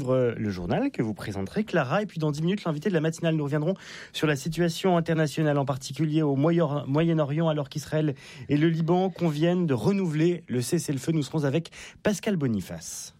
Le journal que vous présenterez Clara, et puis dans 10 minutes l'invité de la matinale. Nous reviendrons sur la situation internationale, en particulier au Moyen-Orient, alors qu'Israël et le Liban conviennent de renouveler le cessez-le-feu. Nous serons avec Pascal Boniface.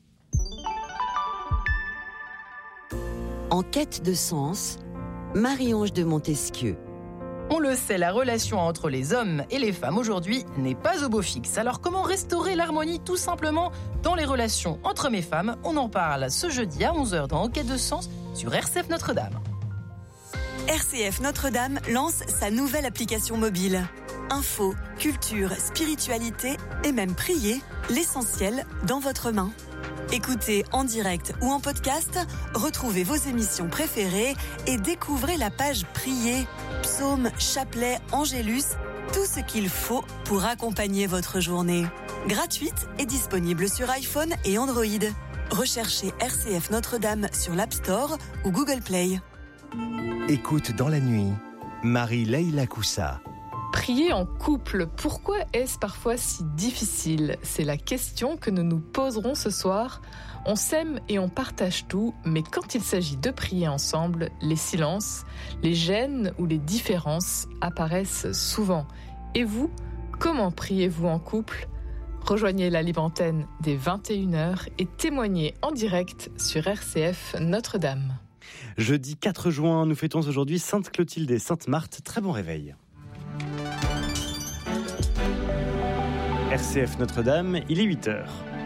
En quête de sens, Marie-Ange de Montesquieu. On le sait, la relation entre les hommes et les femmes aujourd'hui n'est pas au beau fixe. Alors comment restaurer l'harmonie tout simplement dans les relations entre hommes et femmes ? On en parle ce jeudi à 11h dans En quête de sens sur RCF Notre-Dame. RCF Notre-Dame lance sa nouvelle application mobile. Info, culture, spiritualité et même prier, l'essentiel dans votre main. Écoutez en direct ou en podcast, retrouvez vos émissions préférées et découvrez la page Prier, psaumes, chapelets, angélus, tout ce qu'il faut pour accompagner votre journée. Gratuite et disponible sur iPhone et Android. Recherchez RCF Notre-Dame sur l'App Store ou Google Play. Écoute dans la nuit, Marie-Leila Coussa. Prier en couple, pourquoi est-ce parfois si difficile ? C'est la question que nous nous poserons ce soir. On s'aime et on partage tout, mais quand il s'agit de prier ensemble, les silences, les gênes ou les différences apparaissent souvent. Et vous, comment priez-vous en couple ? Rejoignez la libre antenne dès 21h et témoignez en direct sur RCF Notre-Dame. Jeudi 4 juin, nous fêtons aujourd'hui Sainte Clotilde et Sainte Marthe. Très bon réveil. RCF Notre-Dame, il est 8h.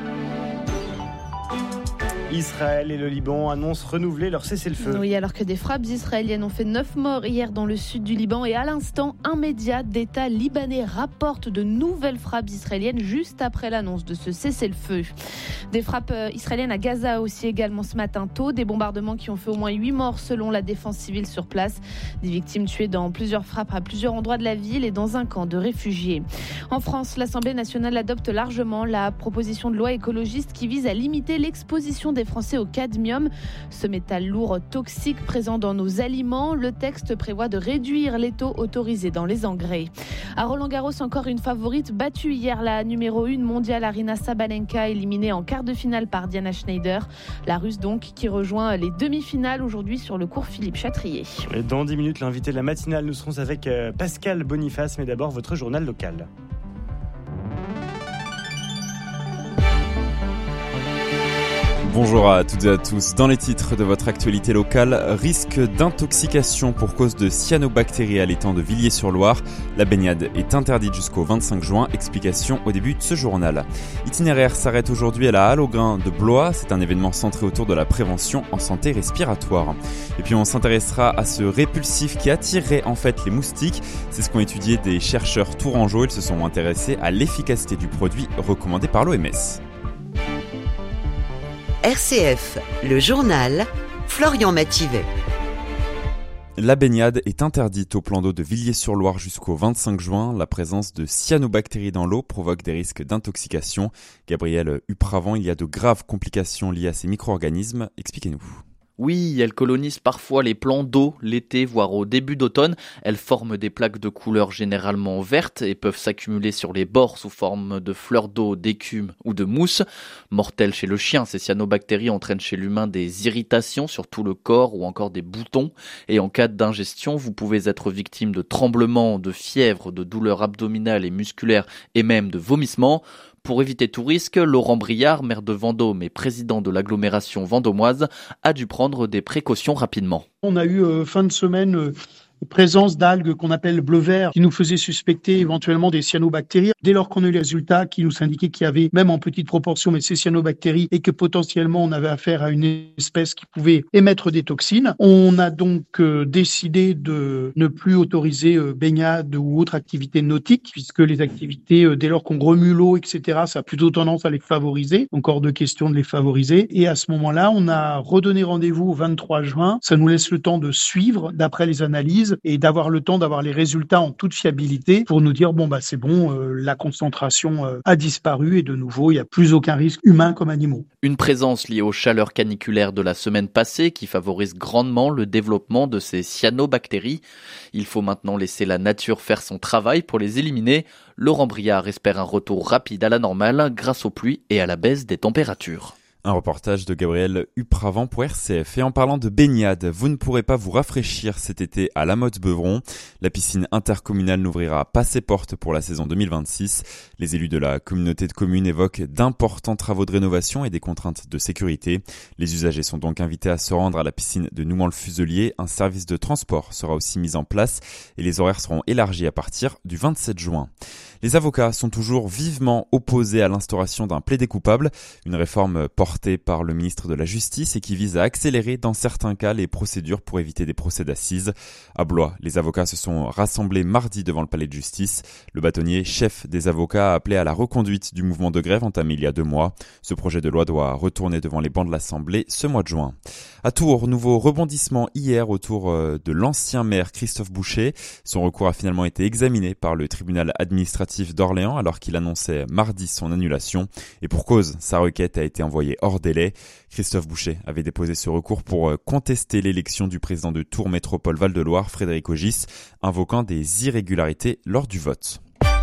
Israël et le Liban annoncent renouveler leur cessez-le-feu. Oui, alors que des frappes israéliennes ont fait 9 morts hier dans le sud du Liban. Et à l'instant, un média d'État libanais rapporte de nouvelles frappes israéliennes juste après l'annonce de ce cessez-le-feu. Des frappes israéliennes à Gaza aussi également ce matin tôt. Des bombardements qui ont fait au moins 8 morts selon la défense civile sur place. Des victimes tuées dans plusieurs frappes à plusieurs endroits de la ville et dans un camp de réfugiés. En France, l'Assemblée nationale adopte largement la proposition de loi écologiste qui vise à limiter l'exposition des Français au cadmium, ce métal lourd toxique présent dans nos aliments. Le texte prévoit de réduire les taux autorisés dans les engrais. À Roland-Garros, encore une favorite battue hier, la numéro 1 mondiale Aryna Sabalenka, éliminée en quart de finale par Diana Schneider. La Russe donc qui rejoint les demi-finales aujourd'hui sur le cours Philippe Chatrier. Dans 10 minutes, l'invité de la matinale, nous serons avec Pascal Boniface, mais d'abord votre journal local. Bonjour à toutes et à tous. Dans les titres de votre actualité locale, risque d'intoxication pour cause de cyanobactéries à l'étang de Villiers-sur-Loire. La baignade est interdite jusqu'au 25 juin. Explication au début de ce journal. Itinéraire s'arrête aujourd'hui à la Halle aux Grains de Blois. C'est un événement centré autour de la prévention en santé respiratoire. Et puis on s'intéressera à ce répulsif qui attirerait en fait les moustiques. C'est ce qu'ont étudié des chercheurs tourangeaux. Ils se sont intéressés à l'efficacité du produit recommandé par l'OMS. RCF, le journal, Florian Mathivet. La baignade est interdite au plan d'eau de Villiers-sur-Loire jusqu'au 25 juin. La présence de cyanobactéries dans l'eau provoque des risques d'intoxication. Gabriel Upravant, il y a de graves complications liées à ces micro-organismes. Expliquez-nous. Oui, elles colonisent parfois les plans d'eau l'été, voire au début d'automne. Elles forment des plaques de couleur généralement vertes et peuvent s'accumuler sur les bords sous forme de fleurs d'eau, d'écume ou de mousse. Mortelles chez le chien, ces cyanobactéries entraînent chez l'humain des irritations sur tout le corps ou encore des boutons. Et en cas d'ingestion, vous pouvez être victime de tremblements, de fièvre, de douleurs abdominales et musculaires et même de vomissements. Pour éviter tout risque, Laurent Briard, maire de Vendôme et président de l'agglomération vendômoise, a dû prendre des précautions rapidement. On a eu fin de semaine présence d'algues qu'on appelle bleu-vert qui nous faisaient suspecter éventuellement des cyanobactéries. Dès lors qu'on a eu les résultats qui nous indiquaient qu'il y avait, même en petite proportion, mais ces cyanobactéries et que potentiellement on avait affaire à une espèce qui pouvait émettre des toxines, on a donc décidé de ne plus autoriser baignade ou autre activité nautique, puisque les activités, dès lors qu'on remue l'eau, etc., ça a plutôt tendance à les favoriser. Encore de question de les favoriser. Et à ce moment-là, on a redonné rendez-vous au 23 juin. Ça nous laisse le temps de suivre d'après les analyses et d'avoir le temps d'avoir les résultats en toute fiabilité pour nous dire c'est bon, la concentration a disparu et de nouveau il n'y a plus aucun risque humain comme animaux. Une présence liée aux chaleurs caniculaires de la semaine passée qui favorise grandement le développement de ces cyanobactéries. Il faut maintenant laisser la nature faire son travail pour les éliminer. Laurent Briard espère un retour rapide à la normale grâce aux pluies et à la baisse des températures. Un reportage de Gabriel Upravant pour RCF. Et en parlant de baignade, vous ne pourrez pas vous rafraîchir cet été à La Motte-Beuvron. La piscine intercommunale n'ouvrira pas ses portes pour la saison 2026. Les élus de la communauté de communes évoquent d'importants travaux de rénovation et des contraintes de sécurité. Les usagers sont donc invités à se rendre à la piscine de Noumont-le-Fuselier. Un service de transport sera aussi mis en place et les horaires seront élargis à partir du 27 juin. Les avocats sont toujours vivement opposés à l'instauration d'un plaidé-coupable, une réforme portée par le ministre de la Justice et qui vise à accélérer dans certains cas les procédures pour éviter des procès d'assises. À Blois, les avocats se sont rassemblés mardi devant le palais de justice. Le bâtonnier, chef des avocats, a appelé à la reconduite du mouvement de grève entamé il y a 2 mois. Ce projet de loi doit retourner devant les bancs de l'Assemblée ce mois de juin. À Tours, nouveau rebondissement hier autour de l'ancien maire Christophe Boucher. Son recours a finalement été examiné par le tribunal administratif d'Orléans alors qu'il annonçait mardi son annulation. Et pour cause, sa requête a été envoyée hors délai. Christophe Boucher avait déposé ce recours pour contester l'élection du président de Tours Métropole Val-de-Loire, Frédéric Ogis, invoquant des irrégularités lors du vote.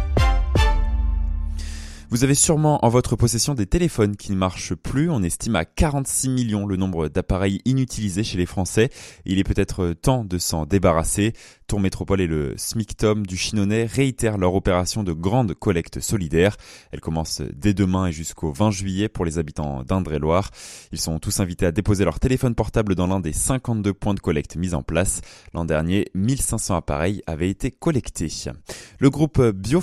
Vous avez sûrement en votre possession des téléphones qui ne marchent plus. On estime à 46 millions le nombre d'appareils inutilisés chez les Français. Il est peut-être temps de s'en débarrasser. Tours Métropole et le SMICTOM du Chinonais réitèrent leur opération de grande collecte solidaire. Elle commence dès demain et jusqu'au 20 juillet pour les habitants d'Indre-et-Loire. Ils sont tous invités à déposer leur téléphone portable dans l'un des 52 points de collecte mis en place. L'an dernier, 1500 appareils avaient été collectés. Le groupe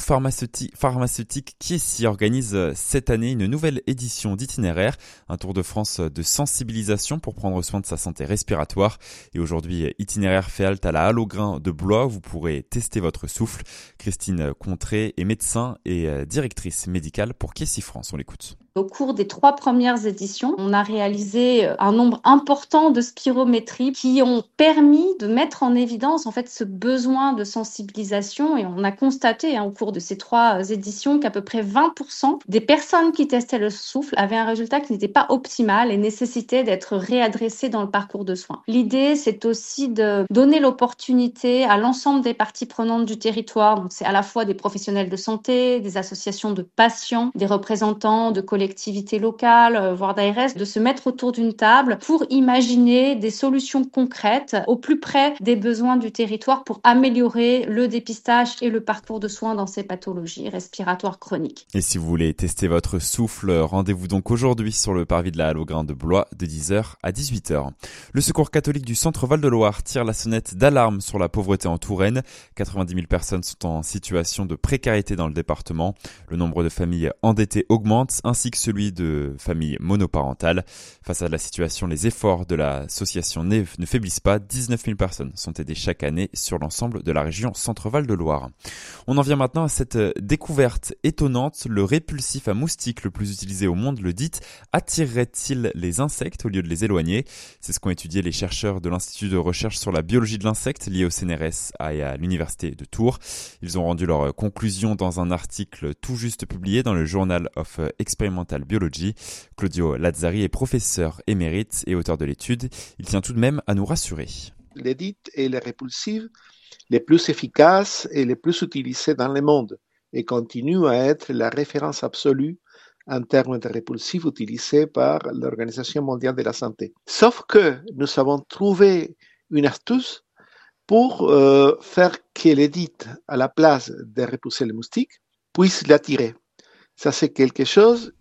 biopharmaceutique Kiessi organise cette année une nouvelle édition d'Itinéraire, un tour de France de sensibilisation pour prendre soin de sa santé respiratoire. Et aujourd'hui, Itinéraire fait halte à la Halle aux Grains de Blois. Vous pourrez tester votre souffle. Christine Contré est médecin et directrice médicale pour Kiessi France. On l'écoute. Au cours des 3 premières éditions, on a réalisé un nombre important de spirométries qui ont permis de mettre en évidence en fait ce besoin de sensibilisation et on a constaté au cours de ces 3 éditions qu'à peu près 20% des personnes qui testaient le souffle avaient un résultat qui n'était pas optimal et nécessitait d'être réadressé dans le parcours de soins. L'idée, c'est aussi de donner l'opportunité à l'ensemble des parties prenantes du territoire. Donc, c'est à la fois des professionnels de santé, des associations de patients, des représentants de collectivités locales, voire d'ARS, de se mettre autour d'une table pour imaginer des solutions concrètes au plus près des besoins du territoire pour améliorer le dépistage et le parcours de soins dans ces pathologies respiratoires chroniques. Et si vous voulez tester votre souffle, rendez-vous donc aujourd'hui sur le parvis de la Halle aux Grains de Blois de 10h à 18h. Le Secours catholique du Centre Val-de-Loire tire la sonnette d'alarme sur la pauvreté en Touraine. 90 000 personnes sont en situation de précarité dans le département. Le nombre de familles endettées augmente ainsi que celui de familles monoparentales. Face à la situation, les efforts de l'association ne faiblissent pas. 19 000 personnes sont aidées chaque année sur l'ensemble de la région Centre-Val de Loire. On en vient maintenant à cette découverte étonnante. Le répulsif à moustiques le plus utilisé au monde, le DEET, attirerait-il les insectes au lieu de les éloigner? C'est ce qu'ont étudié les chercheurs de l'Institut de recherche sur la biologie de l'insecte lié au CNRS et à l'Université de Tours. Ils ont rendu leurs conclusions dans un article tout juste publié dans le Journal of Experimental Biology. Claudio Lazzari est professeur émérite et auteur de l'étude. Il tient tout de même à nous rassurer. Les DEET et les répulsifs les plus efficaces et les plus utilisés dans le monde et continuent à être la référence absolue en termes de répulsifs utilisés par l'Organisation mondiale de la santé. Sauf que nous avons trouvé une astuce pour faire que les DEET, à la place de repousser les moustiques, puissent l'attirer. Ça, c'est quelque chose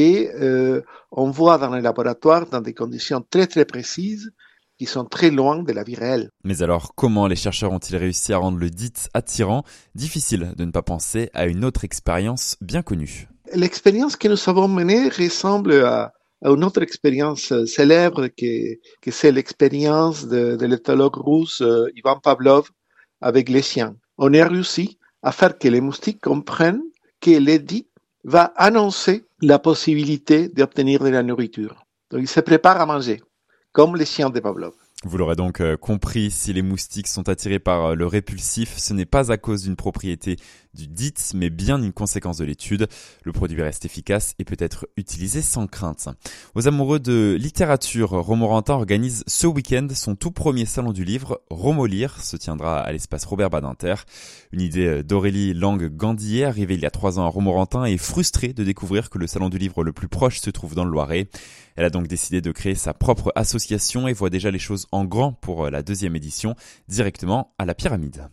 qu'on voit dans les laboratoires dans des conditions très très précises qui sont très loin de la vie réelle. Mais alors, comment les chercheurs ont-ils réussi à rendre le DEET attirant? Difficile de ne pas penser à une autre expérience bien connue. L'expérience que nous avons menée ressemble à une autre expérience célèbre que c'est l'expérience de l'éthologue russe Ivan Pavlov avec les chiens. On a réussi à faire que les moustiques comprennent que le DEET va annoncer la possibilité d'obtenir de la nourriture. Donc, ils se préparent à manger, comme les chiens de Pavlov. Vous l'aurez donc compris, si les moustiques sont attirés par le répulsif, ce n'est pas à cause d'une propriété du dit, mais bien une conséquence de l'étude. Le produit reste efficace et peut être utilisé sans crainte. Aux amoureux de littérature, Romorantin organise ce week-end son tout premier salon du livre, Romolire, se tiendra à l'espace Robert Badinter. Une idée d'Aurélie Lang-Gandillet, arrivée il y a 3 ans à Romorantin, est frustrée de découvrir que le salon du livre le plus proche se trouve dans le Loiret. Elle a donc décidé de créer sa propre association et voit déjà les choses en grand pour la 2e édition, directement à la Pyramide.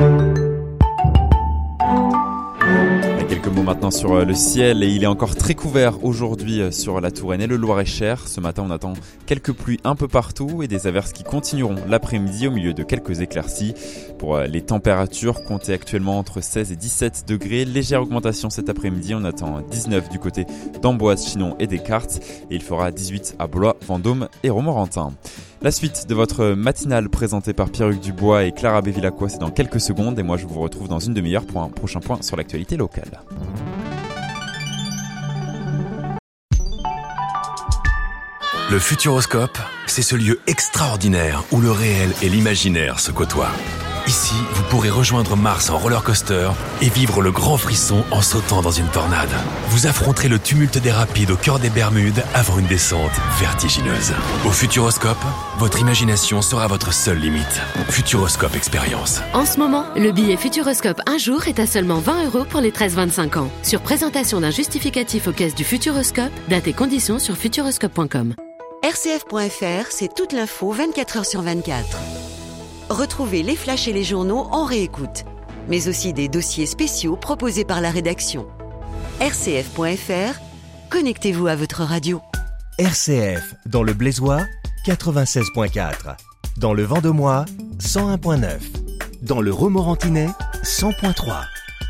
Quelques mots maintenant sur le ciel, et il est encore très couvert aujourd'hui sur la Touraine et le Loir-et-Cher. Ce matin, on attend quelques pluies un peu partout et des averses qui continueront l'après-midi au milieu de quelques éclaircies. Pour les températures, comptez actuellement entre 16 et 17 degrés. Légère augmentation cet après-midi, on attend 19 du côté d'Amboise, Chinon et Descartes, et il fera 18 à Blois, Vendôme et Romorantin. La suite de votre matinale présentée par Pierre-Hugues Dubois et Clara Bevilacqua, c'est dans quelques secondes, et moi je vous retrouve dans une demi-heure pour un prochain point sur l'actualité locale. Le Futuroscope, c'est ce lieu extraordinaire où le réel et l'imaginaire se côtoient. Ici, vous pourrez rejoindre Mars en roller coaster et vivre le grand frisson en sautant dans une tornade. Vous affronterez le tumulte des rapides au cœur des Bermudes avant une descente vertigineuse. Au Futuroscope, votre imagination sera votre seule limite. Futuroscope Expérience. En ce moment, le billet Futuroscope un jour est à seulement 20 € pour les 13-25 ans. Sur présentation d'un justificatif aux caisses du Futuroscope, date et conditions sur futuroscope.com. RCF.fr, c'est toute l'info 24h sur 24. Retrouvez les flashs et les journaux en réécoute, mais aussi des dossiers spéciaux proposés par la rédaction. RCF.fr, connectez-vous à votre radio. RCF, dans le Blaisois, 96.4. Dans le Vendômois, 101.9. Dans le Romorantinais, 100.3.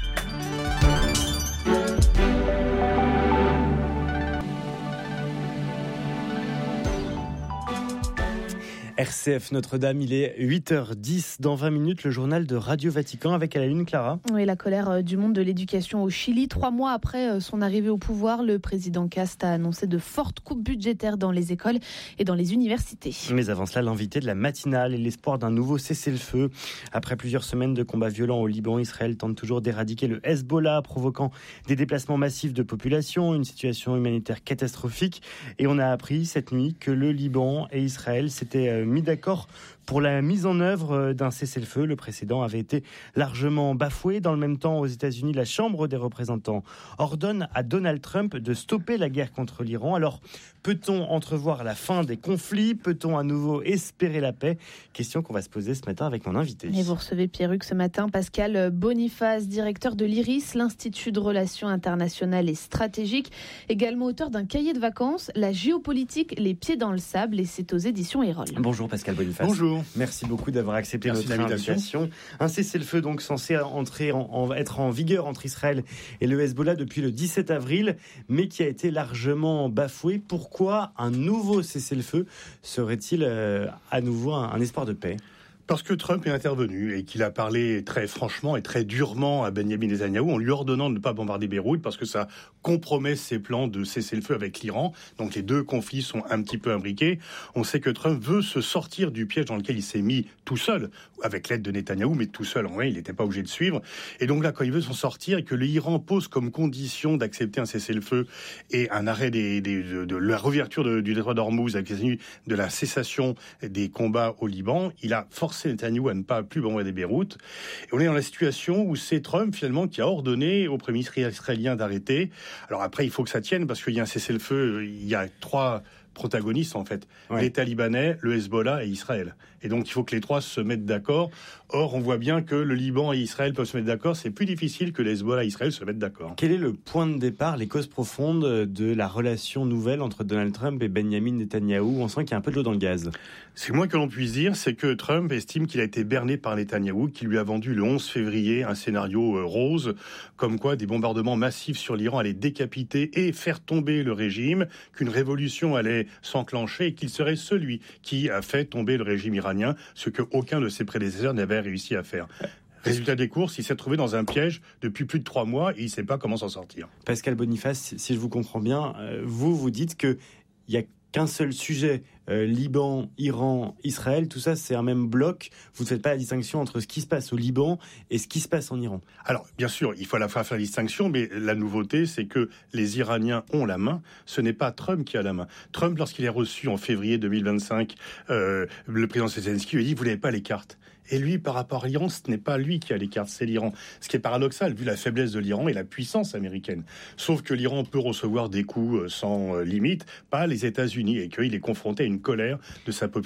RCF Notre-Dame, il est 8h10. Dans 20 minutes, le journal de Radio Vatican avec à la une Clara. Oui, la colère du monde de l'éducation au Chili. 3 mois après son arrivée au pouvoir, le président Cast a annoncé de fortes coupes budgétaires dans les écoles et dans les universités. Mais avant cela, l'invité de la matinale et l'espoir d'un nouveau cessez-le-feu. Après plusieurs semaines de combats violents au Liban, Israël tente toujours d'éradiquer le Hezbollah, provoquant des déplacements massifs de population, une situation humanitaire catastrophique. Et on a appris cette nuit que le Liban et Israël s'étaient mis d'accord pour la mise en œuvre d'un cessez-le-feu. Le précédent avait été largement bafoué. Dans le même temps, aux États-Unis, la Chambre des représentants ordonne à Donald Trump de stopper la guerre contre l'Iran. Alors, peut-on entrevoir la fin des conflits ? Peut-on à nouveau espérer la paix ? Question qu'on va se poser ce matin avec mon invité. Et vous recevez Pierre-Hugues ce matin, Pascal Boniface, directeur de l'IRIS, l'Institut de Relations Internationales et Stratégiques, également auteur d'un cahier de vacances, La géopolitique, les pieds dans le sable, et c'est aux éditions Erol. Bonjour Pascal Boniface. Bonjour. Merci beaucoup d'avoir accepté notre invitation. Un cessez-le-feu donc censé être en vigueur entre Israël et le Hezbollah depuis le 17 avril, mais qui a été largement bafoué. Pourquoi un nouveau cessez-le-feu serait-il à nouveau un espoir de paix ? Parce que Trump est intervenu et qu'il a parlé très franchement et très durement à Benjamin Netanyahou en lui ordonnant de ne pas bombarder Beyrouth parce que ça compromet ses plans de cessez-le-feu avec l'Iran. Donc les deux conflits sont un petit peu imbriqués. On sait que Trump veut se sortir du piège dans lequel il s'est mis tout seul, avec l'aide de Netanyahou, mais tout seul. En vrai, il n'était pas obligé de suivre. Et donc là, quand il veut s'en sortir et que l'Iran pose comme condition d'accepter un cessez-le-feu et un arrêt de la réouverture du détroit d'Ormuz avec de la cessation des combats au Liban, il a forcé Netanyahou à ne pas plus bombarder Beyrouth. Et on est dans la situation où c'est Trump finalement qui a ordonné au premier ministre israélien d'arrêter. Alors après, il faut que ça tienne parce qu'il y a un cessez-le-feu, il y a 3 protagonistes en fait, l'État libanais, le Hezbollah et Israël. Et donc il faut que les 3 se mettent d'accord. Or, on voit bien que le Liban et Israël peuvent se mettre d'accord. C'est plus difficile que le Hezbollah et Israël se mettent d'accord. Quel est le point de départ, les causes profondes de la relation nouvelle entre Donald Trump et Benjamin Netanyahou ? On sent qu'il y a un peu de l'eau dans le gaz. C'est moins que l'on puisse dire, c'est que Trump estime qu'il a été berné par Netanyahou, qui lui a vendu le 11 février un scénario rose, comme quoi des bombardements massifs sur l'Iran allaient décapiter et faire tomber le régime, qu'une révolution allait s'enclencher et qu'il serait celui qui a fait tomber le régime iranien, ce qu'aucun de ses prédécesseurs n'avait réussi à faire. Résultat des courses, il s'est trouvé dans un piège depuis plus de 3 mois et il ne sait pas comment s'en sortir. Pascal Boniface, si je vous comprends bien, vous dites qu'il n'y a qu'un seul sujet Liban, Iran, Israël, tout ça c'est un même bloc. Vous ne faites pas la distinction entre ce qui se passe au Liban et ce qui se passe en Iran. Alors, bien sûr, il faut à la fois faire la distinction, mais la nouveauté, c'est que les Iraniens ont la main. Ce n'est pas Trump qui a la main. Trump, lorsqu'il est reçu en février 2025, le président Zelensky lui a dit « Vous n'avez pas les cartes ». Et lui, par rapport à l'Iran, ce n'est pas lui qui a les cartes, c'est l'Iran. Ce qui est paradoxal, vu la faiblesse de l'Iran et la puissance américaine. Sauf que l'Iran peut recevoir des coups sans limite, pas les États-Unis, et qu'il est confronté à une colère de sa population.